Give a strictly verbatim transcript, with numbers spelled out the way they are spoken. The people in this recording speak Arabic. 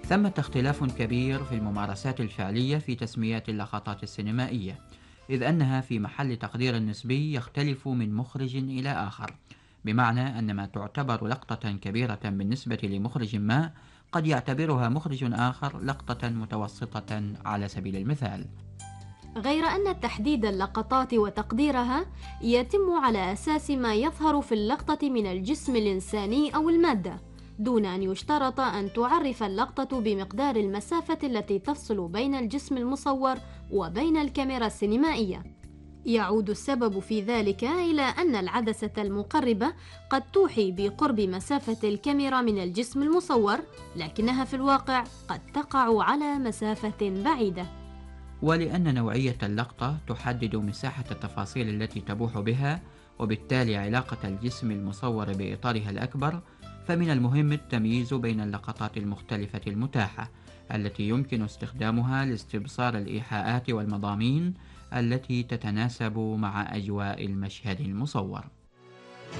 ثمة اختلاف كبير في الممارسات الفعلية في تسميات اللقطات السينمائية، إذ أنها في محل تقدير نسبي يختلف من مخرج إلى آخر، بمعنى أن ما تعتبر لقطة كبيرة بالنسبة لمخرج ما قد يعتبرها مخرج آخر لقطة متوسطة على سبيل المثال. غير أن تحديد اللقطات وتقديرها يتم على أساس ما يظهر في اللقطة من الجسم الإنساني أو المادة، دون أن يشترط أن تعرف اللقطة بمقدار المسافة التي تفصل بين الجسم المصور وبين الكاميرا السينمائية. يعود السبب في ذلك إلى أن العدسة المقربة قد توحي بقرب مسافة الكاميرا من الجسم المصور، لكنها في الواقع قد تقع على مسافة بعيدة. ولأن نوعية اللقطة تحدد مساحة التفاصيل التي تبوح بها، وبالتالي علاقة الجسم المصور بإطارها الأكبر، فمن المهم التمييز بين اللقطات المختلفة المتاحة التي يمكن استخدامها لاستبصار الإيحاءات والمضامين التي تتناسب مع أجواء المشهد المصور.